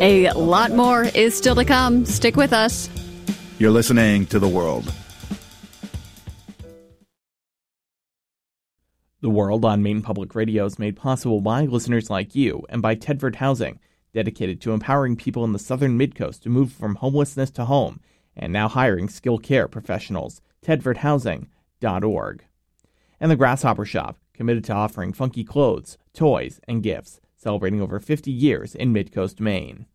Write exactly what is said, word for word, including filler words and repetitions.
A lot more is still to come. Stick with us. You're listening to The World. The World on Maine Public Radio is made possible by listeners like you and by Tedford Housing, dedicated to empowering people in the southern Midcoast to move from homelessness to home, and now hiring skilled care professionals. tedford housing dot org. And the Grasshopper Shop, committed to offering funky clothes, toys, and gifts, celebrating over fifty years in Midcoast, Maine.